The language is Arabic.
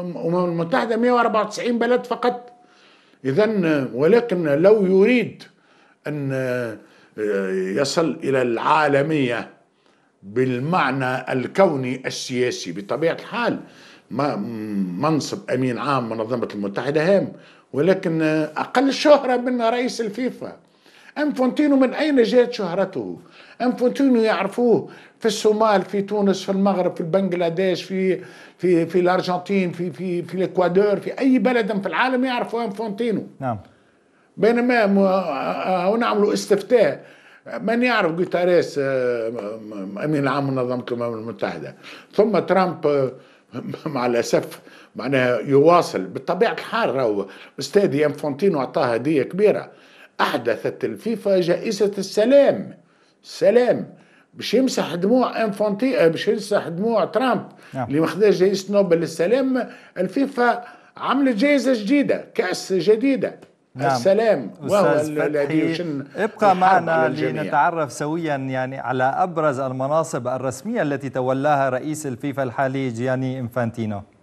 الأمم المتحدة 194 بلد فقط. إذا ولكن لو يريد أن يصل إلى العالمية بالمعنى الكوني السياسي بطبيعة الحال، منصب أمين عام منظمة المتحدة هام، ولكن أقل شهرة من رئيس الفيفا. انفونتينو من أين جاءت شهرته؟ انفونتينو يعرفوه في الصومال، في تونس، في المغرب، في بنغلاديش، في الأرجنتين، في الإكوادور، في أي بلد في العالم يعرفوا انفونتينو. نعم. بينما هنا عملوا استفتاء، من يعرف غوتيريس امين العام منظمه الامم المتحده؟ ثم ترامب مع الاسف معناها يواصل بطبيعه الحال. راهو استاذي انفونتينو اعطاه هديه كبيره، احدثت الفيفا جائزه السلام باش يمسح دموع انفونتي، باش يمسح دموع ترامب اللي ماخذ جائزه نوبل للسلام. الفيفا عملت جائزه جديده، كاس جديده. نعم. السلام وهو الذي يشن. ابقى معنا لنتعرف سويا يعني على أبرز المناصب الرسمية التي تولاها رئيس الفيفا الحالي جياني إنفانتينو.